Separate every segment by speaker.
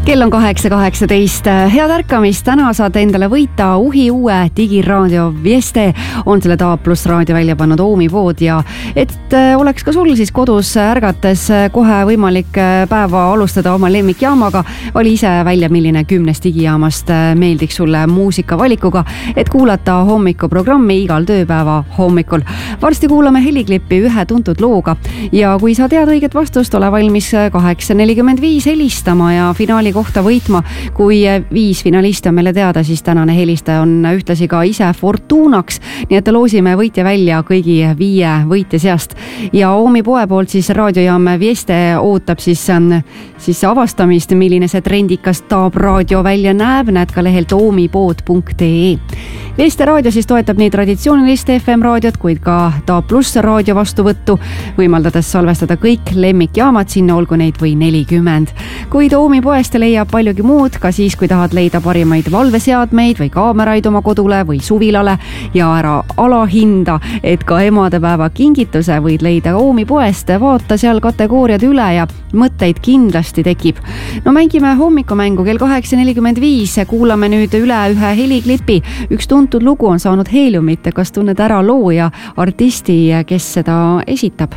Speaker 1: Kell on 8:18. Head ärkamist, täna saad endale võita uhi uue digiraadio Vieste. On selle DAB+ raadio välja pannud Oomi pood ja et oleks ka sul siis kodus ärgates kohe võimalik päeva alustada oma lemmikjaamaga, vali ise välja, milline 10 digijaamast meeldiks sulle muusikavalikuga, et kuulata hommikuprogrammi igal tööpäeva hommikul. Varsti kuulame heliklippi ühe tuntud looga ja kui sa tead õiget vastust, ole valmis 8:45 helistama ja finaali kohta võitma. Kui 5 finalisti on meile teada, siis tänane helistaja on ühtlasi ka ise Fortunaks, nii et loosime võitja välja kõigi 5 võitja seast. Ja Oomi poe poolt siis raadiojaam Vieste ootab siis avastamist, milline see trendikas DAB raadio välja näeb, näed ka lehelt oomipood.ee. Vieste raadio siis toetab nii traditsioonilist FM raadiot, kuid ka DAB+ raadio vastuvõttu, võimaldades salvestada kõik lemmikjaamad sinna, olgu neid või 40. Kuid Oomi poest leiab paljugi muud, ka siis, kui tahad leida parimaid valveseadmeid või kaameraid oma kodule või suvilale ja ära alahinda, et ka emadepäeva kingituse võid leida Oomi poest. Vaata seal kategooriad üle ja mõtteid kindlasti tekib. No mängime hommikumängu kell 8:45. Kuulame nüüd üle ühe heliklipi. Üks tuntud lugu on saanud heeliumit. Kas tunned ära loo ja artisti, kes seda esitab?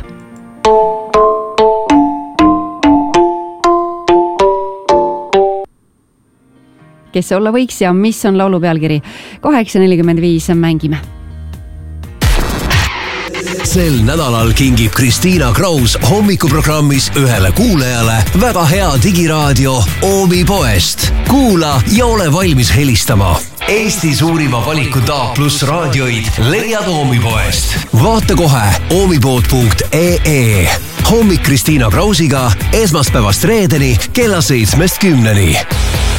Speaker 1: Kes see olla võiks ja mis on laulu pealkiri? 8:45 mängime.
Speaker 2: Sel nädalal kingib Kristiina Kraus hommikuprogrammis ühele kuulajale väga hea digiraadio Oomi poest. Kuula ja ole valmis helistama. Eesti suurima valiku DAB+ raadioid leiad Oomi poest. Vaata kohe oomipood.ee. Hommik Kristiina Krausiga esmaspäevast reedeni kella 7-10.